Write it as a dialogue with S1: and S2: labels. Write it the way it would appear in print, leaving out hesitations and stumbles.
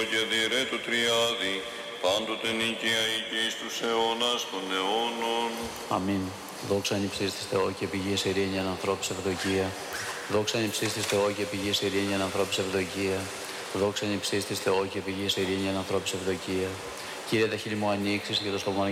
S1: και διαιρέ του Τριάδη, πάντοτε νίκαια και εις τους αιώνας των αιώνων.
S2: Αμήν. Δόξα εν υψίστης Θεό και πηγής ειρήνη εν ανθρώπης ευδοκία. Δόξα εν υψίστης Θεό και πηγής ειρήνη εν ανθρώπης ευδοκία. Δόξα εν υψίστης Θεό και πηγής ειρήνη εν ανθρώπης ευδοκία. Κύριε, τα χείλη μου ανοίξεις και το στόμα